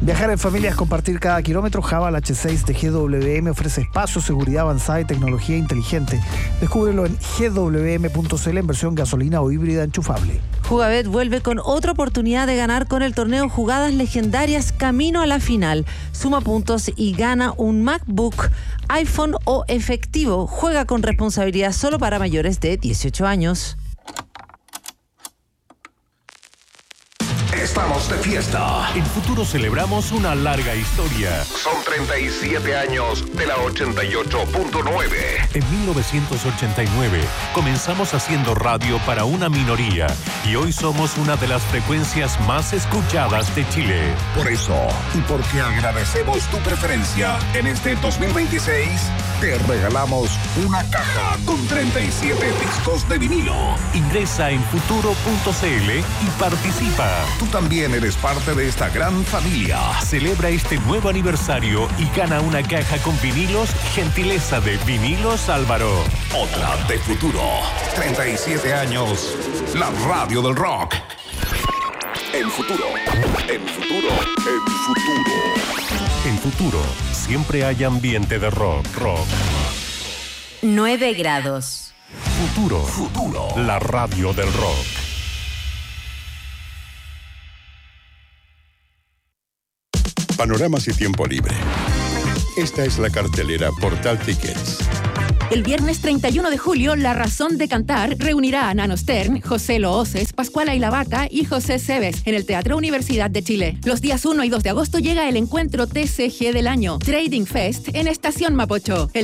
Viajar en familia es compartir cada kilómetro. Haval H6 de GWM ofrece espacio, seguridad avanzada y tecnología inteligente. Descúbrelo en gwm.cl en versión gasolina o híbrida enchufable. Jugabet vuelve con otra oportunidad de ganar con el torneo Jugadas Legendarias camino a la final. Suma puntos y gana un MacBook, iPhone o efectivo. Juega con responsabilidad solo para mayores de 18 años. Estamos de fiesta. En Futuro celebramos una larga historia. Son 37 años de la 88.9. En 1989 comenzamos haciendo radio para una minoría y hoy somos una de las frecuencias más escuchadas de Chile. Por eso, y porque agradecemos tu preferencia, en este 2026 te regalamos una caja con 37 discos de vinilo. Ingresa en futuro.cl y participa. Tú también eres parte de esta gran familia. Celebra este nuevo aniversario y gana una caja con vinilos, gentileza de Vinilos Álvaro. Otra de Futuro. 37 años. La radio del rock. En Futuro. En Futuro. En Futuro. En Futuro, siempre hay ambiente de rock. 9 grados. Futuro. Futuro. La radio del rock. Panoramas y tiempo libre. Esta es la cartelera Portal Tickets. El viernes 31 de julio, La Razón de Cantar reunirá a Nano Stern, José Looses, Pascuala y la Vaca y José Cebes en el Teatro Universidad de Chile. Los días 1 y 2 de agosto llega el encuentro TCG del año, Trading Fest, en Estación Mapocho.